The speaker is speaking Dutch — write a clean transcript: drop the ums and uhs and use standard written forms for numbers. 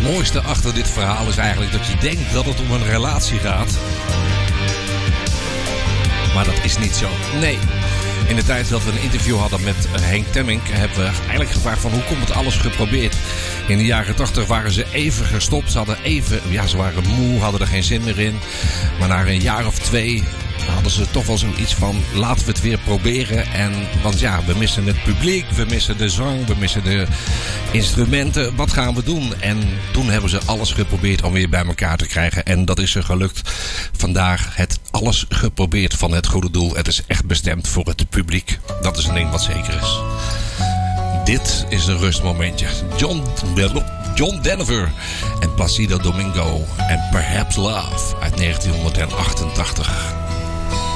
mooiste achter dit verhaal is eigenlijk dat je denkt dat het om een relatie gaat. Maar dat is niet zo. Nee. In de tijd dat we een interview hadden met Henk Temmink hebben we eigenlijk gevraagd van hoe komt het alles geprobeerd. In de jaren 80 waren ze even gestopt. Ze waren moe, hadden er geen zin meer in. Maar na een jaar of 2 hadden ze toch wel zoiets van laten we het weer proberen. Want we missen het publiek, we missen de zang, we missen de instrumenten. Wat gaan we doen? En toen hebben ze alles geprobeerd om weer bij elkaar te krijgen. En dat is ze gelukt. Vandaar het alles geprobeerd van het goede doel. Het is echt bestemd voor het publiek. Dat is een ding wat zeker is. Dit is een rustmomentje. John Denver en Placido Domingo en Perhaps Love uit 1988.